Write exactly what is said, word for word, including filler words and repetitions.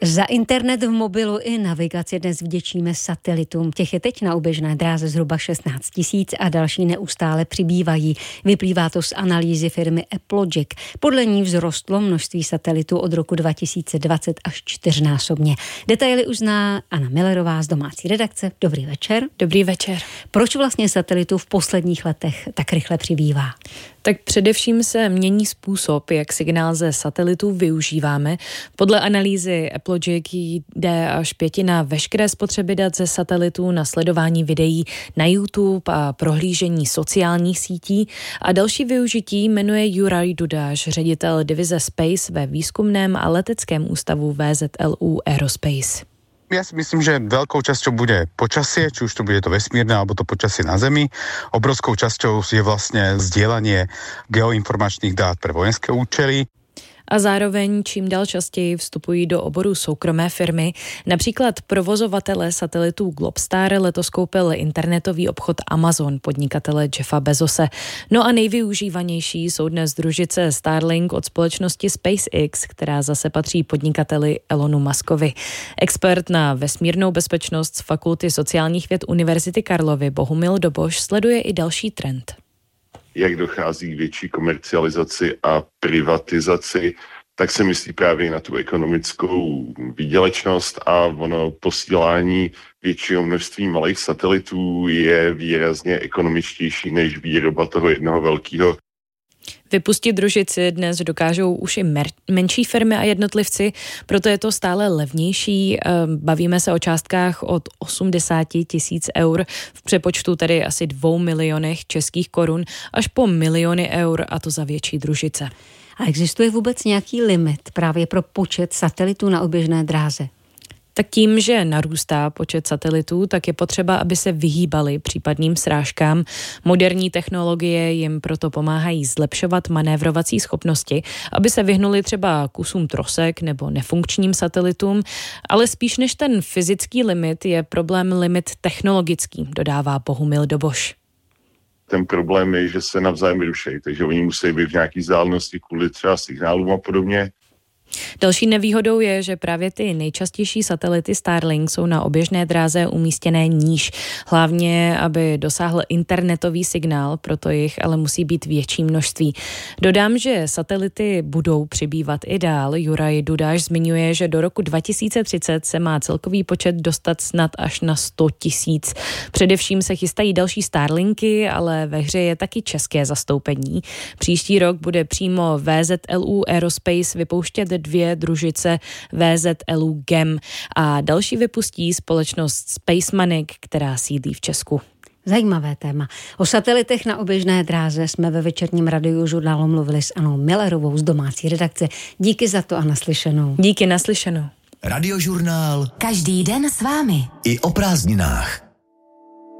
Za internet v mobilu i navigaci dnes vděčíme satelitům. Těch je teď na oběžné dráze zhruba šestnáct tisíc a další neustále přibývají. Vyplývá to z analýzy firmy Eplogic. Podle ní vzrostlo množství satelitů od roku dva tisíce dvacet až čtyřnásobně. Detaily uzná Anna Millerová z domácí redakce. Dobrý večer. Dobrý večer. Proč vlastně satelitů v posledních letech tak rychle přibývá? Tak především se mění způsob, jak signál ze satelitů využíváme. Podle analýzy Eplogic jde až pětina veškeré spotřeby dat ze satelitů na sledování videí na YouTube a prohlížení sociálních sítí. A další využití jmenuje Juraj Dudáš, ředitel divize Space ve výzkumném a leteckém ústavu V Z L U Aerospace. Ja si myslím, že veľkou časťou bude počasie, či už to bude to vesmírne, alebo to počasie na Zemi. Obrovskou časťou je vlastne zdieľanie geoinformačných dát pre vojenské účely. A zároveň čím dál častěji vstupují do oboru soukromé firmy. Například provozovatelé satelitů Globstar letos koupil internetový obchod Amazon, podnikatele Jeffa Bezose. No a nejvyužívanější jsou dnes družice Starlink od společnosti SpaceX, která zase patří podnikateli Elonu Muskovi. Expert na vesmírnou bezpečnost z Fakulty sociálních věd Univerzity Karlovy Bohumil Doboš sleduje i další trend. Jak dochází k větší komercializaci a privatizaci, tak se myslí právě na tu ekonomickou výdělečnost a ono posílání většího množství malých satelitů je výrazně ekonomičtější než výroba toho jednoho velkého. Vypustit družici dnes dokážou už i mer- menší firmy a jednotlivci, proto je to stále levnější. Bavíme se o částkách od osmdesát tisíc eur, v přepočtu tedy asi dvou milionech českých korun, až po miliony eur, a to za větší družice. A existuje vůbec nějaký limit právě pro počet satelitů na oběžné dráze? Tak tím, že narůstá počet satelitů, tak je potřeba, aby se vyhýbali případným srážkám. Moderní technologie jim proto pomáhají zlepšovat manévrovací schopnosti, aby se vyhnuli třeba kusům trosek nebo nefunkčním satelitům, ale spíš než ten fyzický limit je problém limit technologický, dodává Bohumil Doboš. Ten problém je, že se navzájem vyrušejí, takže oni musí být v nějaký vzdálenosti kvůli třeba signálům a podobně. Další nevýhodou je, že právě ty nejčastější satelity Starlink jsou na oběžné dráze umístěné níž. Hlavně, aby dosáhl internetový signál, proto jich ale musí být větší množství. Dodám, že satelity budou přibývat i dál. Juraj Dudáš zmiňuje, že do roku dva tisíce třicet se má celkový počet dostat snad až na sto tisíc. Především se chystají další Starlinky, ale ve hře je taky české zastoupení. Příští rok bude přímo V Z L U Aerospace vypouštět dvě družice V Z L U Gem a další vypustí společnost SpaceManic, která sídlí v Česku. Zajímavé téma. O satelitech na oběžné dráze jsme ve večerním Radiožurnálu mluvili s Annou Millerovou z domácí redakce. Díky za to a naslyšenou. Díky, naslyšenou. Radiožurnál. Každý den s vámi. I o prázdninách.